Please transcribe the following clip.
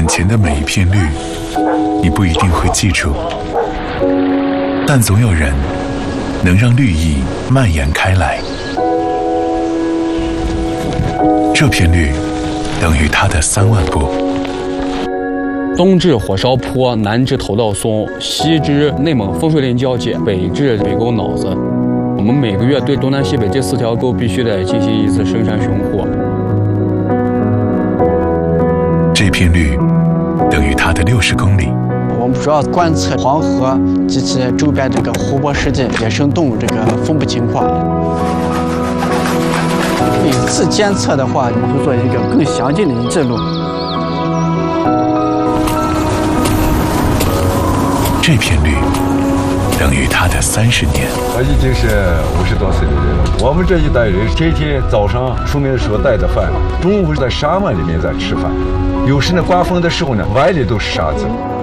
眼前的每一片绿，你不一定会记住，但总有人能让绿意蔓延开来。这片绿等于它的3万步。 东至火烧坡，南至头道松，西至内蒙风水林交界，北至北沟脑子。我们每个月对东南西北这4条沟必须得进行一次深山巡护。 这片绿等于它的60公里。 我们主要观测黄河及其周边这个湖泊世界、野生动物这个分布情况。每次监测的话，你会做一个更详尽的记录。 这片绿等于他的30年。 我已经是50多岁的人了。我们这一代人天天早上出门的时候带着饭，中午在沙漠里面在吃饭，有时呢刮风的时候呢，碗里都是沙子。